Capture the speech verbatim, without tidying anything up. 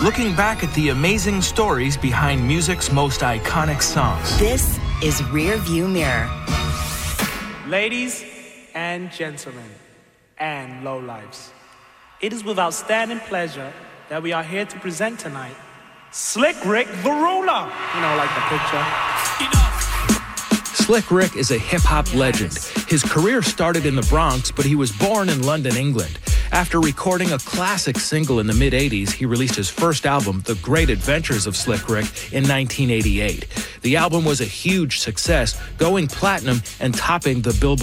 looking back at the amazing stories behind music's most iconic songs. This is Rear View Mirror. Ladies and gentlemen, and lowlifes, it is with outstanding pleasure that we are here to present tonight Slick Rick the Ruler. You know, like the picture. Slick Rick is a hip-hop legend. His career started in the Bronx, but he was born in London, England. After recording a classic single in the mid-eighties, he released his first album, The Great Adventures of Slick Rick, in nineteen eighty-eight. The album was a huge success, going platinum and topping the Billboard